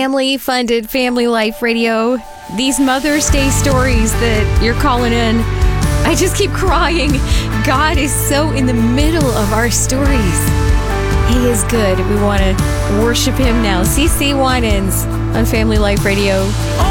family-funded Family Life Radio. These Mother's Day stories that you're calling in, I just keep crying. God is so in the middle of our stories. He is good. We want to worship him now. CeCe Winans on Family Life Radio.